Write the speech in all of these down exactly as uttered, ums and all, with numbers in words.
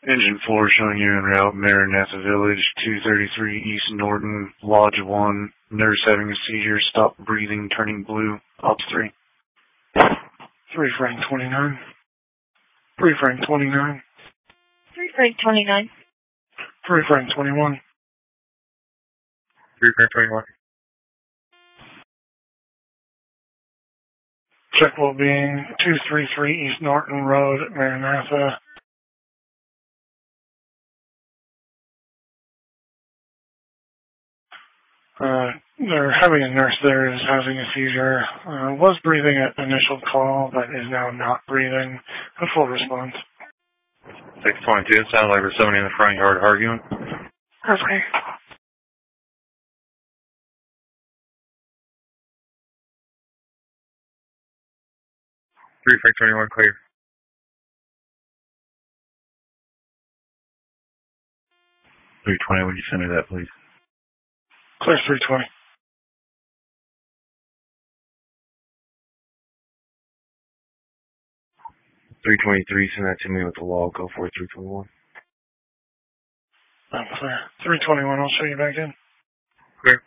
Engine four showing you en route, Maranatha Village, two thirty-three East Norton, Lodge one, nurse having a seizure, stop breathing, turning blue, Ops three. three Frank twenty-nine. three Frank twenty-nine. three Frank twenty-nine. three Frank twenty-one. three Frank twenty-one. Check well-being, two thirty-three East Norton Road, Maranatha. Uh, they're having a nurse there who's having a seizure. Uh, was breathing at initial call, but is now not breathing. A full response. six twenty-two, it sounds like there's somebody in the front yard arguing. Okay. three Frank twenty-one, clear. three twenty, would you send me that, please? Clear three twenty. three twenty-three, send that to me with the log, go for it, three twenty-one. I'm clear. three twenty-one, I'll show you back in. Clear.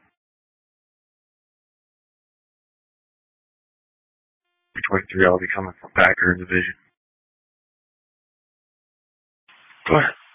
three twenty-three, I'll be coming back or in division. Clear.